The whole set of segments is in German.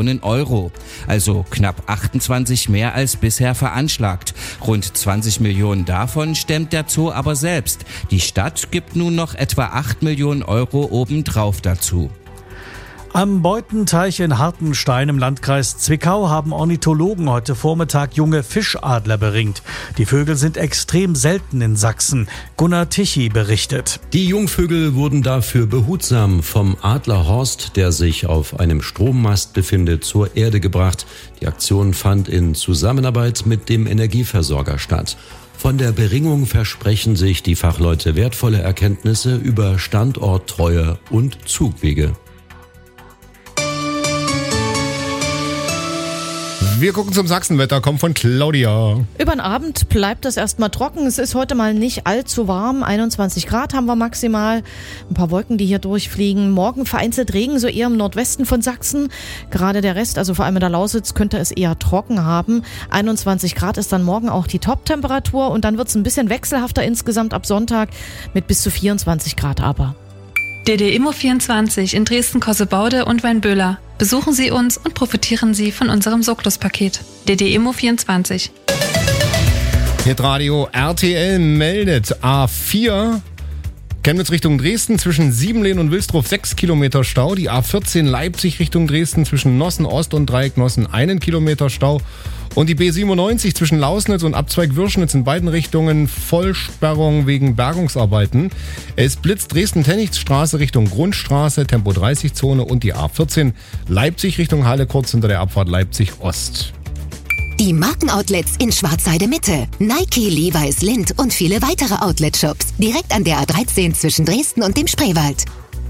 Millionen Euro. Also knapp 28 mehr als bisher veranschlagt. Rund 20 Millionen davon stemmt der Zoo aber selbst. Die Stadt gibt nun noch etwa 8 Millionen Euro obendrauf dazu. Am Beutenteich in Hartenstein im Landkreis Zwickau haben Ornithologen heute Vormittag junge Fischadler beringt. Die Vögel sind extrem selten in Sachsen. Gunnar Tichy berichtet. Die Jungvögel wurden dafür behutsam vom Adler Horst, der sich auf einem Strommast befindet, zur Erde gebracht. Die Aktion fand in Zusammenarbeit mit dem Energieversorger statt. Von der Beringung versprechen sich die Fachleute wertvolle Erkenntnisse über Standorttreue und Zugwege. Wir gucken zum Sachsenwetter, kommt von Claudia. Über den Abend bleibt es erstmal trocken. Es ist heute mal nicht allzu warm. 21 Grad haben wir maximal. Ein paar Wolken, die hier durchfliegen. Morgen vereinzelt Regen, so eher im Nordwesten von Sachsen. Gerade der Rest, also vor allem in der Lausitz, könnte es eher trocken haben. 21 Grad ist dann morgen auch die Top-Temperatur. Und dann wird es ein bisschen wechselhafter insgesamt ab Sonntag mit bis zu 24 Grad aber. DD Immo24 in Dresden-Kossebaude und Weinböhler. Besuchen Sie uns und profitieren Sie von unserem Socklus-Paket. DD Immo24. Hitradio RTL meldet A4 Chemnitz Richtung Dresden zwischen Siebenlehn und Wilsdruff 6 Kilometer Stau. Die A14 Leipzig Richtung Dresden zwischen Nossen Ost und Dreieck Nossen 1 Kilometer Stau. Und die B97 zwischen Lausnitz und Abzweig Würschnitz in beiden Richtungen Vollsperrung wegen Bergungsarbeiten. Es blitzt Dresden-Tennigstraße Richtung Grundstraße, Tempo 30 Zone und die A14 Leipzig Richtung Halle kurz hinter der Abfahrt Leipzig Ost. Die Markenoutlets in Schwarzheide Mitte. Nike, Levi's, Lindt und viele weitere Outlet-Shops. Direkt an der A13 zwischen Dresden und dem Spreewald.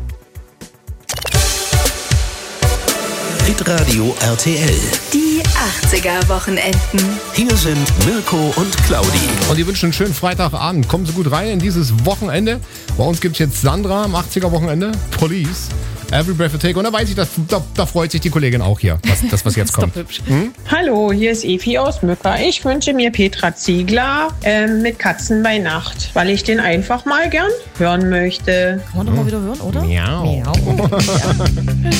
Hitradio RTL. Die 80er-Wochenenden. Hier sind Mirko und Claudi. Und die wünschen einen schönen Freitagabend. Kommen Sie gut rein in dieses Wochenende. Bei uns gibt es jetzt Sandra am 80er-Wochenende. Police. Every Breath You Take. Und da weiß ich, da freut sich die Kollegin auch hier, was jetzt kommt. Hallo, hier ist Evi aus Mücker. Ich wünsche mir Petra Ziegler mit Katzen bei Nacht, weil ich den einfach mal gern hören möchte. Kann man doch mal wieder hören, oder? Miau. Miau. Ja.